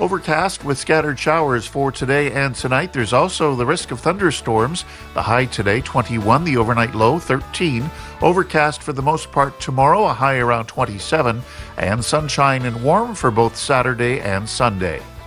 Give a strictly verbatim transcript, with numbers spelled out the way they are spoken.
Overcast with scattered showers for today and tonight. There's also the risk of thunderstorms. The high today, twenty-one. The overnight low, thirteen. Overcast for the most part tomorrow, a high around twenty-seven. And sunshine and warm for both Saturday and Sunday.